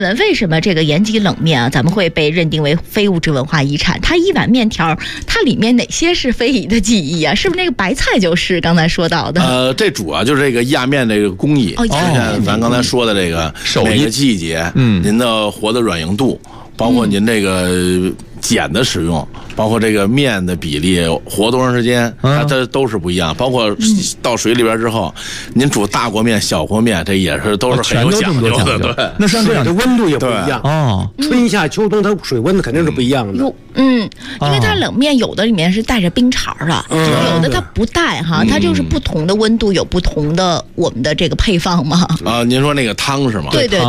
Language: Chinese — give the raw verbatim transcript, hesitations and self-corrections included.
为什么这个延吉冷面啊，咱们会被认定为非物质文化遗产？它一碗面条，它里面哪些是非遗的技艺啊？是不是那个白菜就是刚才说到的？ 呃，这主要就是这个压面这个工艺。 哦， 像咱刚才说的这个每个季节，嗯，您的活的软硬度，包括您这个碱的使用，包括这个面的比例，活多长时间，它这都是不一样。包括到水里边之后，您煮大锅面、小锅面，这也是都是很有讲究的。对， 那像这样的温度也不一样哦。 春夏秋冬，它水温肯定是不一样的。 嗯，因为它冷面有的里面是带着冰碴的，有的它不带哈，它就是不同的温度有不同的我们的这个配方嘛。 啊，您说那个汤是吗？ 对对。